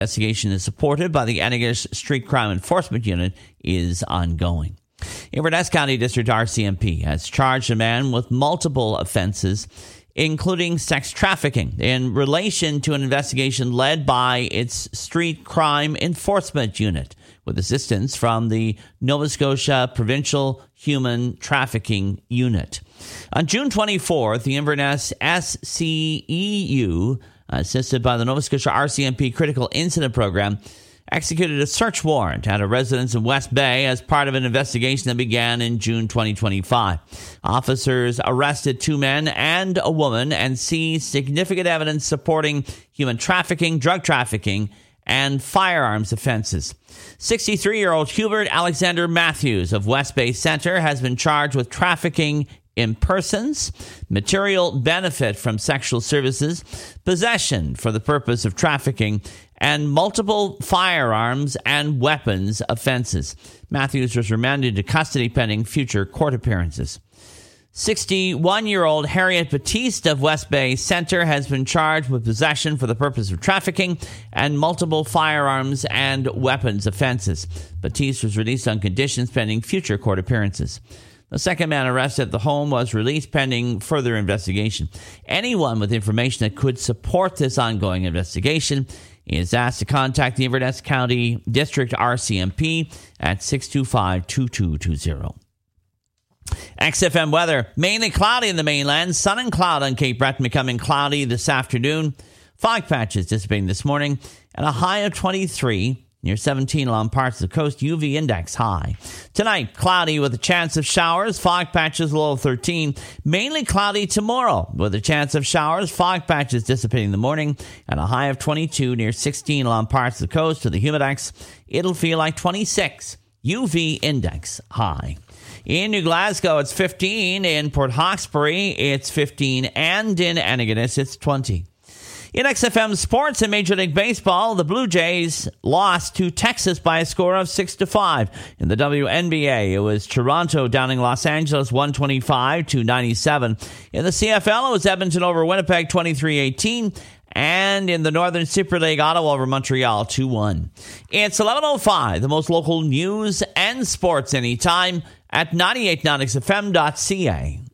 Investigation is supported by the Antigonish Street Crime Enforcement Unit is ongoing. Inverness County District RCMP has charged a man with multiple offenses, including sex trafficking, in relation to an investigation led by its Street Crime Enforcement Unit, with assistance from the Nova Scotia Provincial Human Trafficking Unit. On June 24th, the Inverness SCEU, assisted by the Nova Scotia RCMP Critical Incident Program, executed a search warrant at a residence in West Bay as part of an investigation that began in June 2025. Officers arrested 2 men and a woman and seized significant evidence supporting human trafficking, drug trafficking, and firearms offenses. 63-year-old Hubert Alexander Matthews of West Bay Centre has been charged with trafficking in persons, material benefit from sexual services, possession for the purpose of trafficking, and multiple firearms and weapons offenses. Matthews was remanded to custody pending future court appearances. 61-year-old Harriet Batiste of West Bay Centre has been charged with possession for the purpose of trafficking and multiple firearms and weapons offenses. Batiste was released on conditions pending future court appearances. The second man arrested at the home was released pending further investigation. Anyone with information that could support this ongoing investigation is asked to contact the Inverness County District RCMP at 625-2220. XFM weather, mainly cloudy in the mainland, sun and cloud on Cape Breton, becoming cloudy this afternoon. Fog patches dissipating this morning, and a high of 23, near 17 along parts of the coast, UV index high. Tonight, cloudy with a chance of showers, fog patches low of 13. Mainly cloudy tomorrow with a chance of showers, fog patches dissipating in the morning, and a high of 22 near 16 along parts of the coast. To the humidex, it'll feel like 26, UV index high. In New Glasgow, it's 15. In Port Hawkesbury, it's 15. And in Antigonish, it's 20. In XFM sports and Major League Baseball, the Blue Jays lost to Texas by a score of 6-5. In the WNBA, it was Toronto downing Los Angeles 125-97. In the CFL, it was Edmonton over Winnipeg 23-18. And in the Northern Super League, Ottawa over Montreal 2-1. It's 11:05, the most local news and sports anytime at 98.9xfm.ca.